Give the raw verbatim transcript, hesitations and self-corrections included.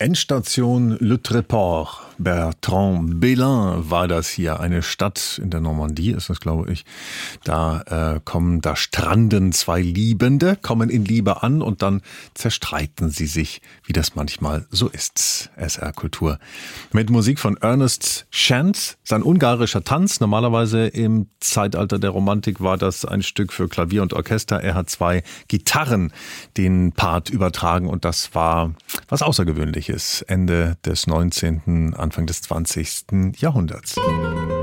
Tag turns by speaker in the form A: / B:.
A: Endstation Le Tréport. Bertrand Belin war das hier, eine Stadt in der Normandie, ist das, glaube ich. Da äh, kommen, da stranden zwei Liebende, kommen in Liebe an und dann zerstreiten sie sich, wie das manchmal so ist. S R Kultur. Mit Musik von Ernest Chant, sein ungarischer Tanz. Normalerweise im Zeitalter der Romantik war das ein Stück für Klavier und Orchester. Er hat zwei Gitarren den Part übertragen und das war was Außergewöhnliches. Ende des neunzehnten, Anfang des zwanzigsten Jahrhunderts.